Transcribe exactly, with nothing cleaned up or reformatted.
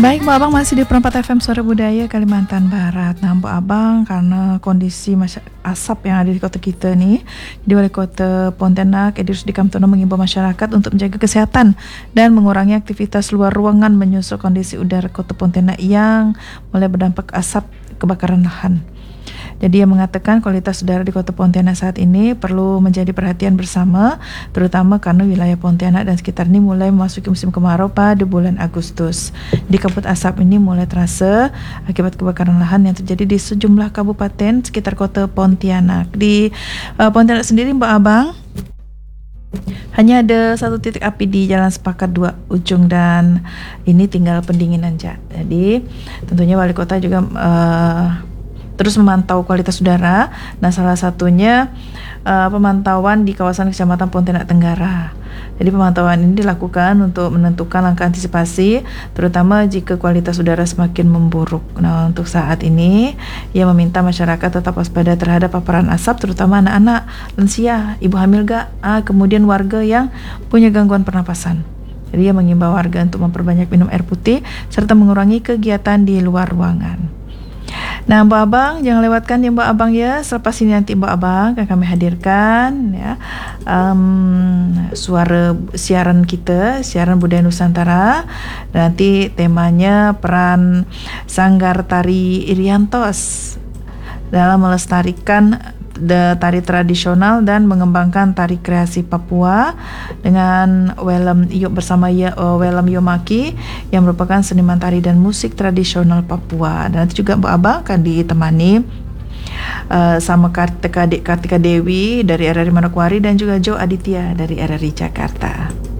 Baik, Mbak Abang masih di Perempat F M Suara Budaya Kalimantan Barat. Nah, Mbak Abang, karena kondisi masy- asap yang ada di kota kita nih, di Wali Kota Pontianak, Edi Rusdi Kamtono mengimbau masyarakat untuk menjaga kesehatan dan mengurangi aktivitas luar ruangan menyusul kondisi udara kota Pontianak yang mulai berdampak asap kebakaran lahan. Jadi ia mengatakan kualitas udara di kota Pontianak saat ini perlu menjadi perhatian bersama, terutama karena wilayah Pontianak dan sekitar ini mulai memasuki musim kemarau pada bulan Agustus. Di kabut asap ini mulai terasa akibat kebakaran lahan yang terjadi di sejumlah kabupaten sekitar kota Pontianak. Di uh, Pontianak sendiri, Mbak Abang, hanya ada satu titik api di Jalan Sepakat dua ujung dan ini tinggal pendinginan aja. Jadi tentunya wali kota juga uh, terus memantau kualitas udara. Nah, salah satunya uh, pemantauan di kawasan Kecamatan Pontianak Tenggara. Jadi pemantauan ini dilakukan untuk menentukan langkah antisipasi, terutama jika kualitas udara semakin memburuk. Nah, untuk saat ini, ia meminta masyarakat tetap waspada terhadap paparan asap, terutama anak-anak, lansia, ibu hamil gak, ah, kemudian warga yang punya gangguan pernapasan. Jadi ia mengimbau warga untuk memperbanyak minum air putih serta mengurangi kegiatan di luar ruangan. Nah, Mbak Abang, jangan lewatkan ya Mbak Abang ya. Selepas ini nanti Mbak Abang akan kami hadirkan ya um, suara siaran kita, siaran budaya Nusantara. Nanti temanya peran Sanggar Tari Iriantos dalam melestarikan de, tari tradisional dan mengembangkan tari kreasi Papua dengan Welem Yuk bersama ya, uh, Welem Yomaki yang merupakan seniman tari dan musik tradisional Papua. Dan nanti juga Mbak Abang akan ditemani uh, sama Kartika, Kartika Dewi dari R R I Manokwari dan juga Jo Aditya dari R R I Jakarta.